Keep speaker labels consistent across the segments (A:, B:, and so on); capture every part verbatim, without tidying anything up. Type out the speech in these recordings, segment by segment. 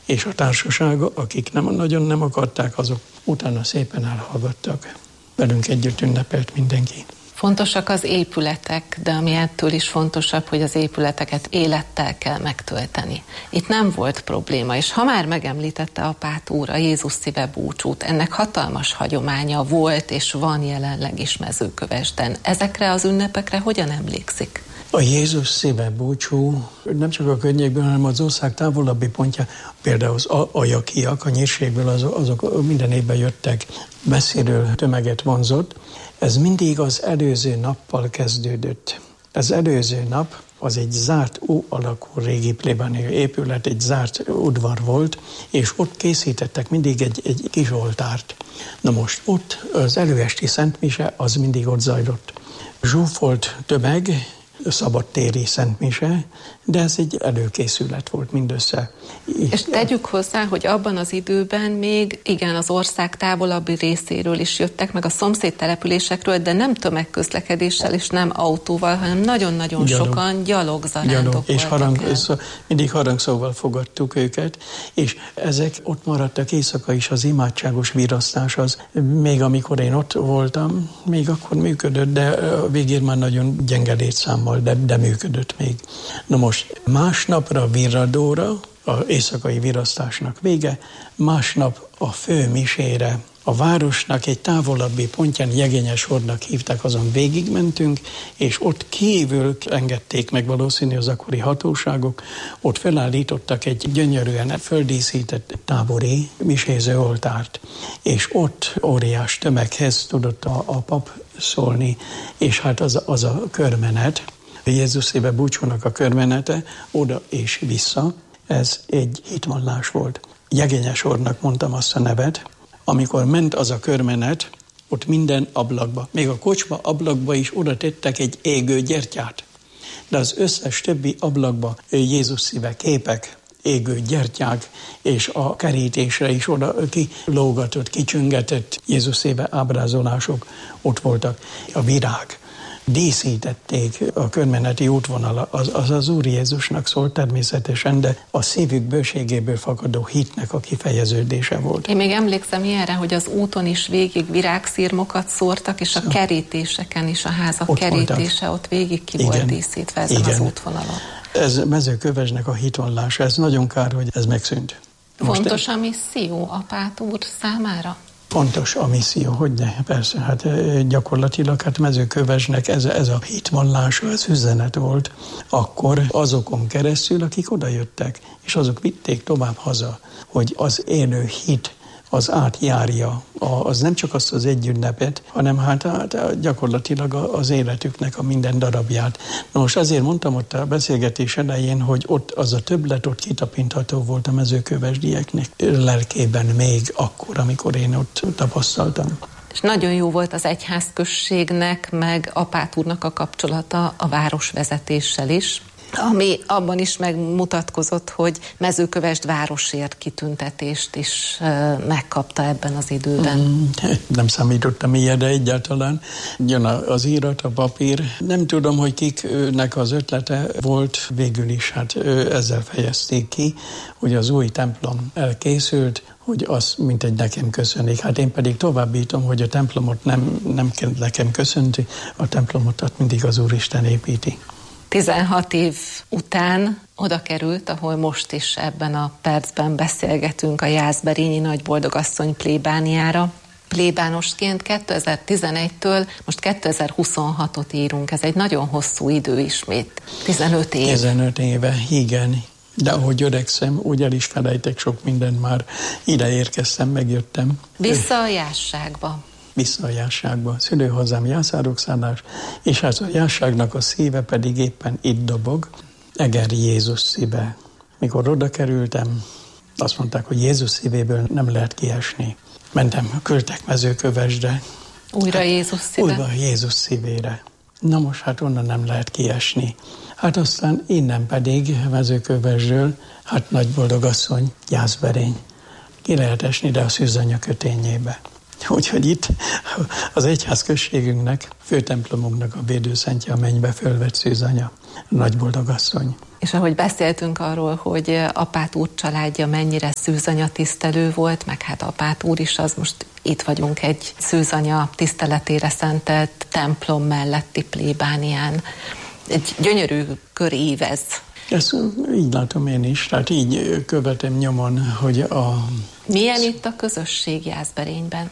A: és a társasága, akik nem, nagyon nem akarták, azok utána szépen elhallgattak. Velünk együtt ünnepelt mindenki.
B: Fontosak az épületek, de ami ettől is fontosabb, hogy az épületeket élettel kell megtölteni. Itt nem volt probléma, és ha már megemlítette apát úr a Jézus szíve búcsút, ennek hatalmas hagyománya volt és van jelenleg is Mezőkövesden. Ezekre az ünnepekre hogyan emlékszik?
A: A Jézus szíve búcsú nem csak a környékből, hanem az ország távolabbi pontja, például az ajakiak, a nyírségből azok, azok minden évben jöttek, messziről tömeget vonzott. Ez mindig az előző nappal kezdődött. Az előző nap az egy zárt U alakú régi plébániai épület, egy zárt udvar volt, és ott készítettek mindig egy, egy kis oltárt. Na most ott az előesti szentmise az mindig ott zajlott. Zsúfolt tömeg, szabadtéri szentmise, de ez egy előkészület volt mindössze.
B: És tegyük hozzá, hogy abban az időben még igen az ország távolabbi részéről is jöttek, meg a szomszéd településekről, de nem tömegközlekedéssel és nem autóval, hanem nagyon-nagyon gyalog. sokan gyalogzarándok
A: és harang, mindig harangszóval fogadtuk őket, és ezek ott maradtak éjszaka is, az imádságos virasztás az, még amikor én ott voltam, még akkor működött, de a végén már nagyon gyenge létszámmal, de, de működött még. Na most másnapra virradóra, az éjszakai virasztásnak vége, másnap a fő misére, a városnak egy távolabbi pontján Jegényeshornak hívták, azon végigmentünk, és ott kívül engedték meg valószínű az akkori hatóságok, ott felállítottak egy gyönyörűen földíszített tábori miséző oltárt, és ott óriás tömeghez tudott a, a pap szólni, és hát az, az a körmenet, a Jézus szíve búcsúnak a körmenete, oda és vissza, ez egy hitvallás volt. Jegényeshornak mondtam azt a nevet. Amikor ment az a körmenet, ott minden ablakba, még a kocsma ablakba is oda tettek egy égő gyertyát. De az összes többi ablakba Jézus szíve képek, égő gyertyák, és a kerítésre is oda kilógatott, kicsüngetett Jézus szíve ábrázolások ott voltak. A virág. Díszítették a körmeneti útvonala, az, az az Úr Jézusnak szólt természetesen, de a szívük bőségéből fakadó hitnek a kifejeződése volt.
B: Én még emlékszem ilyenre, hogy az úton is végig virágszirmokat szórtak, és a szóval kerítéseken is, a házak ott kerítése voltak. Ott végig ki igen, volt díszítve ezen igen. az útvonalon.
A: Ez Mezőkövesdnek a hitvallása, ez nagyon kár, hogy ez megszűnt.
B: Fontos a misszió apát úr számára?
A: Fontos a misszió, hogyne, persze, hát gyakorlatilag hát Mezőkövesnek ez, ez a hitvallása, ez üzenet volt akkor azokon keresztül, akik odajöttek, és azok vitték tovább haza, hogy az élő hit az átjárja, az nem csak azt az egy ünnepet, hanem hát, hát gyakorlatilag az életüknek a minden darabját. Na most azért mondtam ott a beszélgetés elején, hogy ott az a többlet ott kitapintható volt a mezőkövesdieknek lelkében még akkor, amikor én ott tapasztaltam.
B: És nagyon jó volt az egyházközségnek, meg apát úrnak a kapcsolata a városvezetéssel is, ami abban is megmutatkozott, hogy Mezőkövesd városért kitüntetést is megkapta ebben az időben.
A: Mm, nem számítottam ilyenre egyáltalán. Jön az írat, a papír. Nem tudom, hogy kiknek az ötlete volt, végül is hát ezzel fejezték ki, hogy az új templom elkészült, hogy az mint egy nekem köszönik. Hát én pedig továbbítom, hogy a templomot nem, nem kell nekem köszönti, a templomot mindig az Úristen építi.
B: tizenhat év után oda került, ahol most is ebben a percben beszélgetünk, a Jászberényi Nagyboldogasszony plébániára. Plébánosként kétezer-tizenegytől most kétezer-huszonhatot írunk. Ez egy nagyon hosszú idő ismét. tizenöt év.
A: tizenöt éve, igen. De ahogy öregszem, úgy el is felejtek sok mindent már. Ide érkeztem, megjöttem.
B: Vissza a jásságba.
A: Vissza a jásságba. Szülőhozzám jászárokszállás, és hát a jásságnak a szíve pedig éppen itt dobog. Eger Jézus szíve. Mikor oda kerültem, azt mondták, hogy Jézus szívéből nem lehet kiesni. Mentem, küldtek Mezőkövesdre.
B: Újra hát, Jézus szíve?
A: Újra Jézus szívére. Na most hát onnan nem lehet kiesni. Hát aztán innen pedig Mezőkövesdről, hát Nagyboldogasszony, Jászberény. Ki lehet esni, de a Szűzanya kötényébe. Úgyhogy itt az egyházközségünknek, főtemplomunknak a védőszentje a mennybe fölvett szűzanya, Nagyboldogasszony.
B: És ahogy beszéltünk arról, hogy Apát úr családja mennyire szűzanya tisztelő volt, meg hát Apát úr is, az most itt vagyunk egy szűzanya tiszteletére szentelt templom melletti plébánián. Egy gyönyörű kör ívez.
A: Ezt így látom én is, tehát így követem nyomon, hogy a...
B: Milyen itt a közösség Jászberényben?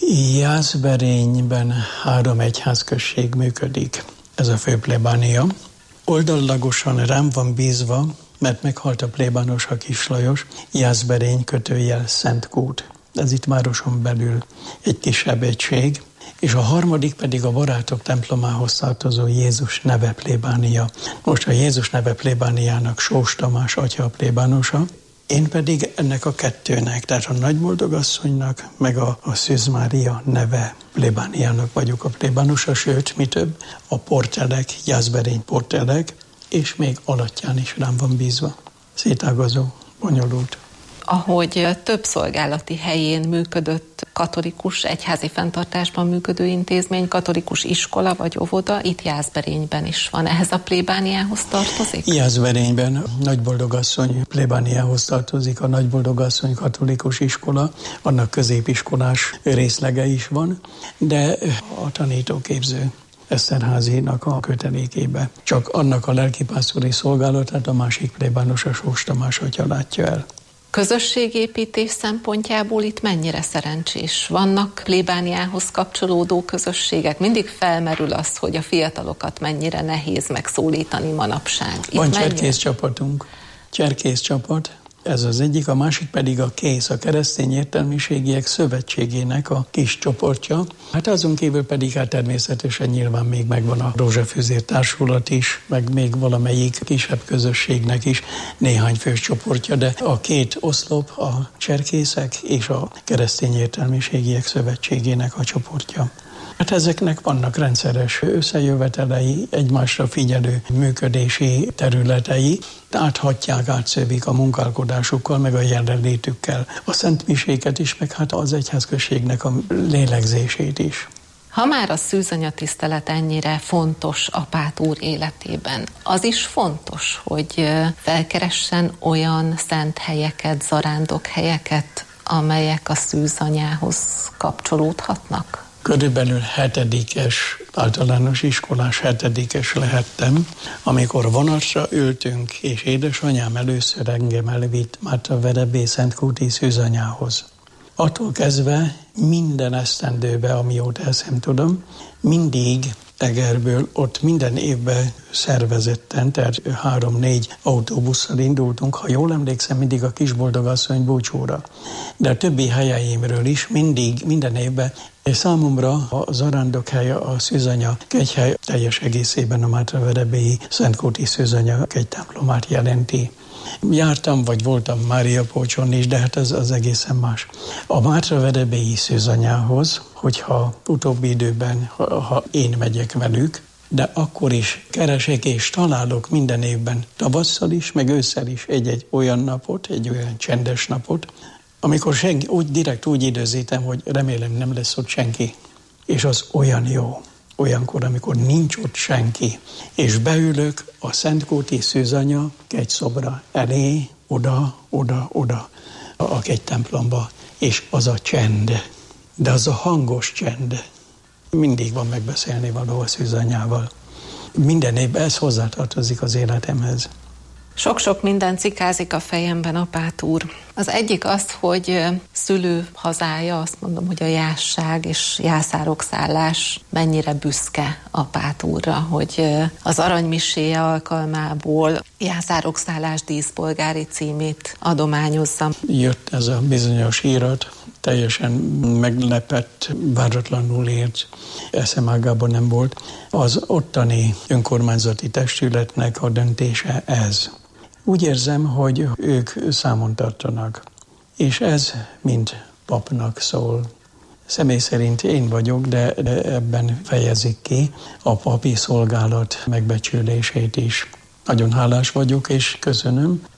A: Jászberényben három egyházközség működik. Ez a fő plébánia. Oldallagosan rám van bízva, mert meghalt a plébános a Kis Lajos, Jászberény kötőjel Szentkút. Ez itt városon belül egy kisebb egység. És a harmadik pedig a Barátok templomához tartozó Jézus neve plébánia. Most a Jézus neve plébániának Sós Tamás atya a plébánosa, én pedig ennek a kettőnek, tehát a Nagyboldogasszonynak, meg a, a Szűz Mária neve plébániának vagyok a plébánosa, sőt, mi több, a portelek, Jászberény portelek, és még alattján is rám van bízva. Szétágazó, bonyolult.
B: Ahogy több szolgálati helyén működött katolikus, egyházi fenntartásban működő intézmény, katolikus iskola vagy óvoda, itt Jászberényben is van. Ehhez a plébániához tartozik?
A: Jászberényben Nagyboldogasszony plébániához tartozik a Nagyboldogasszony katolikus iskola, annak középiskolás részlege is van, de a tanítóképző Eszterházynak a kötelékébe. Csak annak a lelkipásztori szolgálatát a másik plébános, a Sós Tamás atya látja el.
B: Közösségépítés szempontjából itt mennyire szerencsés? Vannak plébániához kapcsolódó közösségek? Mindig felmerül az, hogy a fiatalokat mennyire nehéz megszólítani manapság. Itt
A: Van
B: mennyire...
A: cserkész csapatunk, cserkész csapat, ez az egyik, a másik pedig a KÉSZ, a Keresztény Értelmiségiek Szövetségének a kis csoportja. Hát azon kívül pedig hát természetesen nyilván még megvan a Rózsafűzér Társulat is, meg még valamelyik kisebb közösségnek is néhány fős csoportja, de a két oszlop, a cserkészek és a Keresztény Értelmiségiek Szövetségének a csoportja. Hát ezeknek vannak rendszeres összejövetelei, egymásra figyelő működési területei, áthatják, átszövik a munkálkodásukkal, meg a jelenlétükkel a szentmiséket is, meg hát az egyházközségnek a lélegzését is.
B: Ha már a szűzanyatisztelet ennyire fontos Apát úr életében, az is fontos, hogy felkeressen olyan szent helyeket, zarándokhelyeket, amelyek a szűzanyához kapcsolódhatnak?
A: Körülbelül hetedikes, általános iskolás hetedikes lehettem, amikor vonatra ültünk, és édesanyám először engem elvitt Mátraverebé Szentkúti szűzanyához. Attól kezdve minden esztendőbe, amióta eszem tudom, mindig Egerből ott minden évben szervezetten, tehát három-négy autóbusszal indultunk, ha jól emlékszem, mindig a Kisboldogasszony búcsúra. De a többi helyeimről is mindig, minden évben számomra a zarándokhely, a szűzanya kegyhely teljes egészében a Mátraverebélyi Szentkúti szűzanya kegytemplomát jelenti. Jártam, vagy voltam Mária Pócson is, de hát ez az egészen más. A Mátraverebélyi szűzanyához, hogyha utóbbi időben, ha, ha én megyek velük, de akkor is keresek és találok minden évben, tavasszal is, meg ősszel is egy-egy olyan napot, egy olyan csendes napot, amikor senki, úgy direkt úgy időzítem, hogy remélem nem lesz ott senki. És az olyan jó. Olyankor, amikor nincs ott senki, és beülök a Szentkúti szűzanya kegyszobra elé, oda, oda, oda, a kegytemplomba, és az a csend, de az a hangos csend. Mindig van megbeszélni való a szűzanyával. Minden évben ez hozzátartozik az életemhez.
B: Sok-sok minden cikázik a fejemben, Apát úr. Az egyik az, hogy szülő hazája, azt mondom, hogy a jászság és jászárokszállás mennyire büszke Apát úrra, hogy az aranymiséje alkalmából jászárokszállás díszpolgári címét adományozza.
A: Jött ez a bizonyos írat, teljesen meglepett, váratlanul ért, eszemágában nem volt. Az ottani önkormányzati testületnek a döntése ez. Úgy érzem, hogy ők számon tartanak, és ez mind papnak szól. Személy szerint én vagyok, de ebben fejezik ki a papi szolgálat megbecsülését is. Nagyon hálás vagyok, és köszönöm.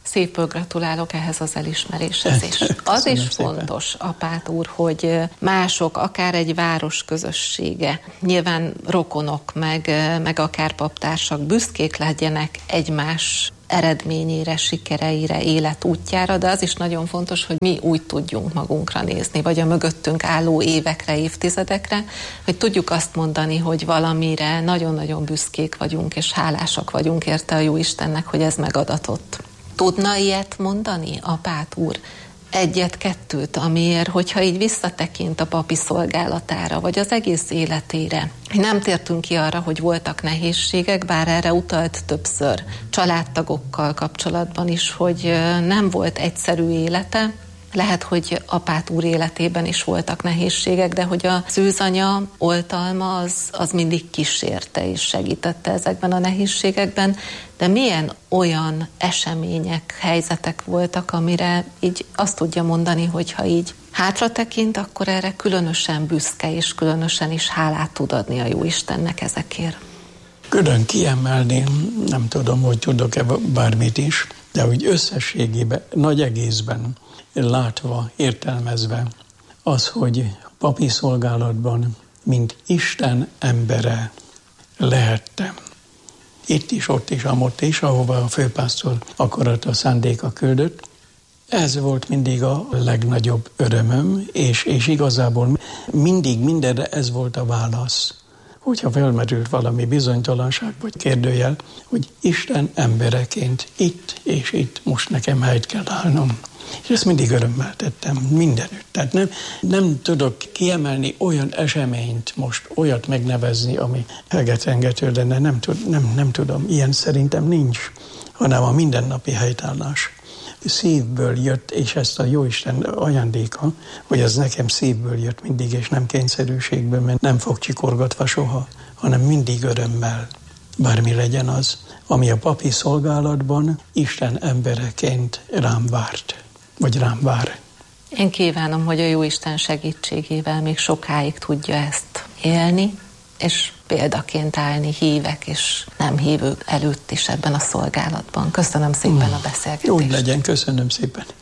B: Szépből gratulálok ehhez az elismeréshez is. Az is fontos, apát úr, hogy mások, akár egy város közössége, nyilván rokonok, meg, meg akár paptársak büszkék legyenek egymás eredményére, sikereire, életútjára, de az is nagyon fontos, hogy mi úgy tudjunk magunkra nézni, vagy a mögöttünk álló évekre, évtizedekre, hogy tudjuk azt mondani, hogy valamire nagyon-nagyon büszkék vagyunk, és hálásak vagyunk érte a Jóistennek, hogy ez megadatott. Tudna ilyet mondani, apát úr? Egyet-kettőt, amiért, hogyha így visszatekint a papi szolgálatára, vagy az egész életére. Nem tértünk ki arra, hogy voltak nehézségek, bár erre utalt többször családtagokkal kapcsolatban is, hogy nem volt egyszerű élete. Lehet, hogy apát úr életében is voltak nehézségek, de hogy a szűzanya oltalma az, az mindig kísérte és segítette ezekben a nehézségekben, de milyen olyan események, helyzetek voltak, amire így azt tudja mondani, hogyha így hátra tekint, akkor erre különösen büszke és különösen is hálát tud adni a Jóistennek ezekért.
A: Külön kiemelni, nem tudom, hogy tudok-e bármit is, de úgy összességében, nagy egészben látva, értelmezve az, hogy papi szolgálatban, mint Isten embere lehettem. Itt is, ott is, amott is, ahova a főpásztor akarata, szándéka küldött. Ez volt mindig a legnagyobb örömöm, és, és igazából mindig mindenre ez volt a válasz. Hogyha felmerült valami bizonytalanság vagy kérdőjel, hogy Isten embereként itt és itt most nekem helyt kell állnom. És ezt mindig örömmel tettem, mindenütt. Tehát nem, nem tudok kiemelni olyan eseményt, most olyat megnevezni, ami elgetrengető lenne, nem, tud, nem, nem tudom, ilyen szerintem nincs, hanem a mindennapi helytállás. Szívből jött, és ezt a Jóisten ajándéka, hogy ez nekem szívből jött mindig, és nem kényszerűségből, mert nem fog csikorgatva soha, hanem mindig örömmel, bármi legyen az, ami a papi szolgálatban Isten embereként rám várt, vagy rám vár.
B: Én kívánom, hogy a Jóisten segítségével még sokáig tudja ezt élni, és példaként állni hívek és nem hívők előtt is ebben a szolgálatban. Köszönöm szépen a beszélgetést.
A: Úgy legyen, köszönöm szépen.